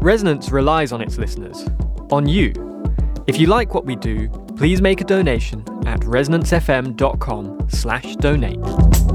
Resonance relies on its listeners, on you. If you like what we do, please make a donation at resonancefm.com/donate.